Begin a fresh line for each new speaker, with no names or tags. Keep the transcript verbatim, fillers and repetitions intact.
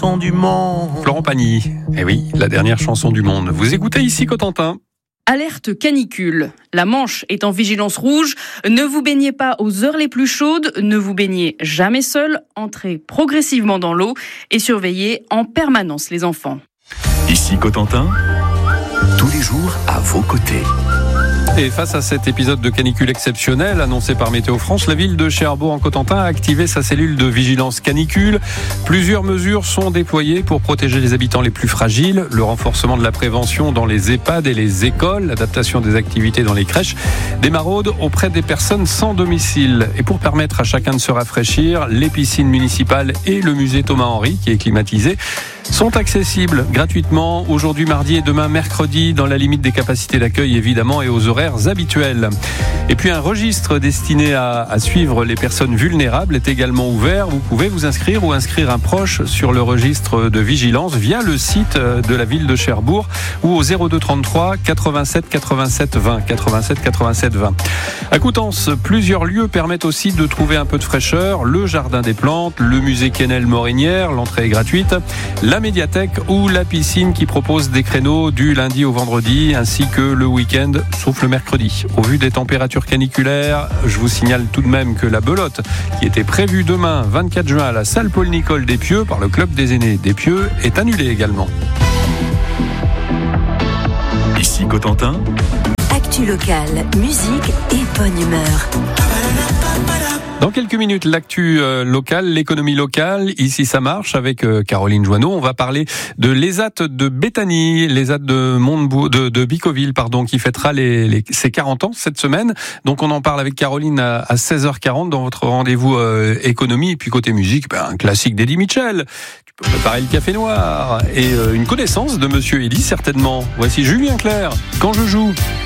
Du monde.
Florent Pagny, eh oui, la dernière chanson du monde. Vous écoutez ici Cotentin.
Alerte canicule. La Manche est en vigilance rouge. Ne vous baignez pas aux heures les plus chaudes. Ne vous baignez jamais seul. Entrez progressivement dans l'eau et surveillez en permanence les enfants.
Ici Cotentin, tous les jours à vos côtés.
Et face à cet épisode de canicule exceptionnel annoncé par Météo France, la ville de Cherbourg en Cotentin a activé sa cellule de vigilance canicule. Plusieurs mesures sont déployées pour protéger les habitants les plus fragiles. Le renforcement de la prévention dans les EHPAD et les écoles, l'adaptation des activités dans les crèches, des maraudes auprès des personnes sans domicile. Et pour permettre à chacun de se rafraîchir, les piscines municipales et le musée Thomas-Henry, qui est climatisé, sont accessibles gratuitement aujourd'hui mardi et demain mercredi dans la limite des capacités d'accueil évidemment et aux horaires habituels. Et puis un registre destiné à, à suivre les personnes vulnérables est également ouvert. Vous pouvez vous inscrire ou inscrire un proche sur le registre de vigilance via le site de la ville de Cherbourg ou au zéro deux trente-trois quatre-vingt-sept quatre-vingt-sept vingt quatre-vingt-sept quatre-vingt-sept vingt. À Coutances, plusieurs lieux permettent aussi de trouver un peu de fraîcheur. Le jardin des plantes, le musée Quesnel-Morinière, l'entrée est gratuite, la médiathèque ou la piscine qui propose des créneaux du lundi au vendredi ainsi que le week-end sauf le mercredi. Au vu des températures caniculaires, je vous signale tout de même que la belote qui était prévue demain vingt-quatre juin à la salle Paul-Nicole d'Épieux par le club des aînés d'Épieux est annulée également.
Ici Cotentin,
actu locale, musique et bonne humeur.
Dans quelques minutes, l'actu euh, locale, l'économie locale, ici ça marche avec euh, Caroline Joanneau. On va parler de l'E S A T de Béthanie, l'E S A T de Montebourg, de, de Bicoville, pardon, qui fêtera les, les, ses quarante ans cette semaine. Donc on en parle avec Caroline à, à seize heures quarante dans votre rendez-vous euh, économie. Et puis côté musique, ben, un classique d'Eddie Mitchell. Tu peux préparer le café noir et euh, une connaissance de Monsieur Eddie certainement. Voici Julien Clerc, Quand je joue.